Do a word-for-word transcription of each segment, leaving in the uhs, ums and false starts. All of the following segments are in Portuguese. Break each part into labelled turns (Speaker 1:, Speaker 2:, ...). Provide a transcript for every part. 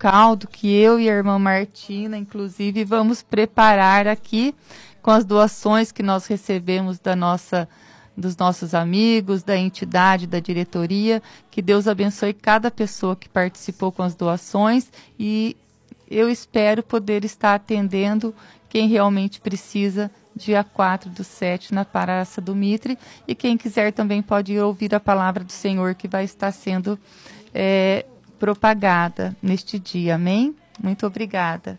Speaker 1: caldo que eu e a irmã Martina, inclusive, vamos preparar aqui com as doações que nós recebemos da nossa, dos nossos amigos, da entidade, da diretoria. Que Deus abençoe cada pessoa que participou com as doações e eu espero poder estar atendendo quem realmente precisa dia quatro do sete na Praça do Mitre, e quem quiser também pode ouvir a palavra do Senhor que vai estar sendo é, propagada neste dia, amém? Muito obrigada.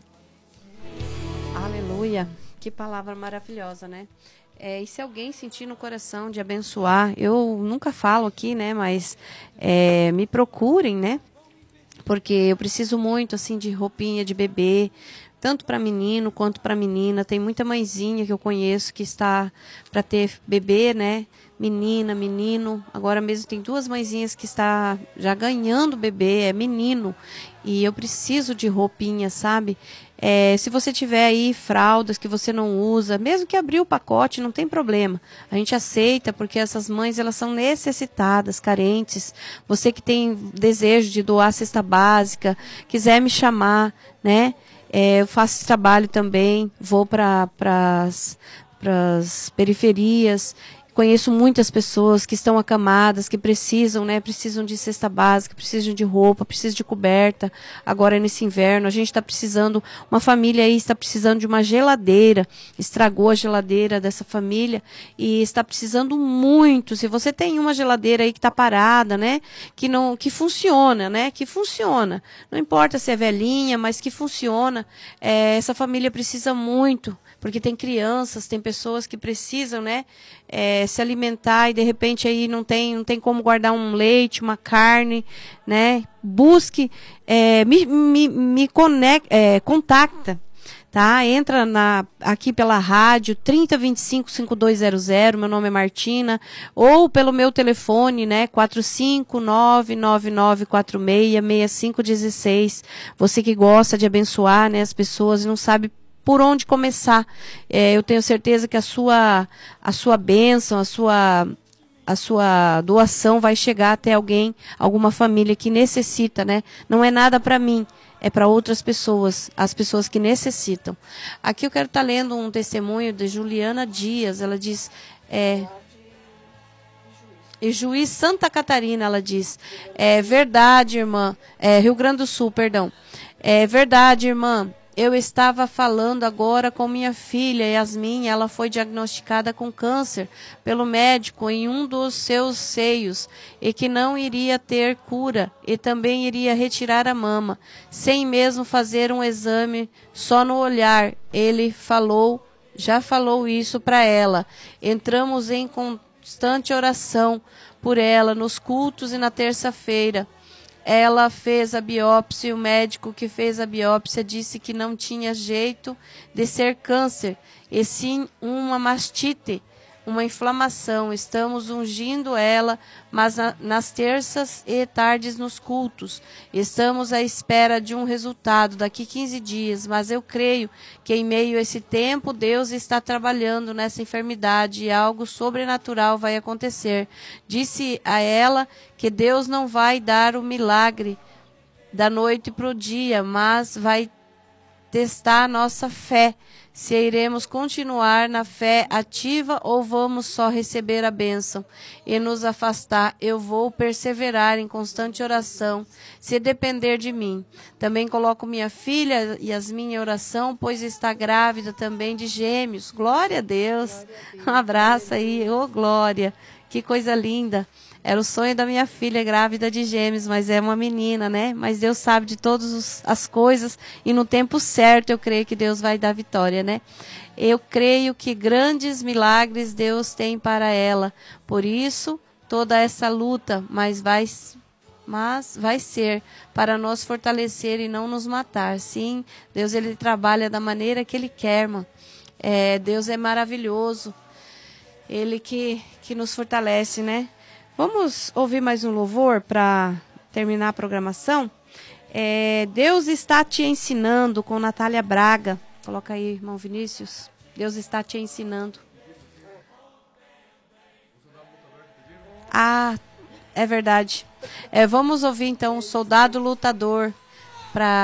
Speaker 2: Aleluia, que palavra maravilhosa, né? É, e se alguém sentir no coração de abençoar, eu nunca falo aqui, né, mas é, me procurem, né? Porque eu preciso muito, assim, de roupinha de bebê, tanto para menino quanto para menina. Tem muita mãezinha que eu conheço que está para ter bebê, né? Menina, menino. Agora mesmo tem duas mãezinhas que está já ganhando bebê, é menino. E eu preciso de roupinha, sabe? É, se você tiver aí fraldas que você não usa, mesmo que abrir o pacote, não tem problema. A gente aceita, porque essas mães, elas são necessitadas, carentes. Você que tem desejo de doar cesta básica, quiser me chamar, né? É, eu faço esse trabalho também, vou para as periferias. Conheço muitas pessoas que estão acamadas, que precisam, né? Precisam de cesta básica, precisam de roupa, precisam de coberta. Agora nesse inverno, a gente está precisando, uma família aí está precisando de uma geladeira. Estragou a geladeira dessa família e está precisando muito. Se você tem uma geladeira aí que está parada, né? Que não, que funciona, né? Que funciona. Não importa se é velhinha, mas que funciona. É, essa família precisa muito. Porque tem crianças, tem pessoas que precisam, né, é, se alimentar e de repente aí não tem, não tem como guardar um leite, uma carne, né? Busque, é, me, me, me conecta, é, contacta, tá? Entra na, aqui pela rádio trinta, vinte e cinco, cinquenta e dois zero zero, meu nome é Martina, ou pelo meu telefone, né, quatro cinco nove, nove nove quatro seis, seis cinco um seis. Você que gosta de abençoar, né, as pessoas e não sabe por onde começar. É, eu tenho certeza que a sua, a sua bênção, a sua, a sua doação vai chegar até alguém, alguma família que necessita, né? Não é nada para mim, é para outras pessoas, as pessoas que necessitam. Aqui eu quero estar lendo um testemunho de Juliana Dias. Ela diz, é, e Juiz Santa Catarina, ela diz, é verdade, irmã, é, Rio Grande do Sul, perdão, é verdade, irmã. Eu estava falando agora com minha filha, Yasmin, ela foi diagnosticada com câncer pelo médico em um dos seus seios e que não iria ter cura e também iria retirar a mama, sem mesmo fazer um exame, só no olhar. Ele falou, já falou isso para ela. Entramos em constante oração por ela nos cultos e na terça-feira. Ela fez a biópsia, o médico que fez a biópsia disse que não tinha jeito de ser câncer, e sim uma mastite, uma inflamação. Estamos ungindo ela, mas na, nas terças e tardes nos cultos. Estamos à espera de um resultado daqui quinze dias, mas eu creio que em meio a esse tempo Deus está trabalhando nessa enfermidade e algo sobrenatural vai acontecer. Disse a ela que Deus não vai dar o milagre da noite para o dia, mas vai testar a nossa fé, se iremos continuar na fé ativa ou vamos só receber a bênção e nos afastar. Eu vou perseverar em constante oração, se depender de mim. Também coloco minha filha Yasmin em oração, pois está grávida também de gêmeos. Glória a Deus. Glória a Deus. Um abraço aí, ô glória. Que coisa linda. Era o sonho da minha filha grávida de gêmeos, mas é uma menina, né? Mas Deus sabe de todas as coisas e no tempo certo eu creio que Deus vai dar vitória, né? Eu creio que grandes milagres Deus tem para ela. Por isso, toda essa luta, mas vai, mas vai ser para nos fortalecer e não nos matar. Sim, Deus ele trabalha da maneira que Ele quer, irmã. É, Deus é maravilhoso. Ele que, que nos fortalece, né? Vamos ouvir mais um louvor para terminar a programação? É, Deus está te ensinando, com Natália Braga. Coloca aí, irmão Vinícius. Deus está te ensinando. Ah, é verdade. É, vamos ouvir então o Soldado Lutador para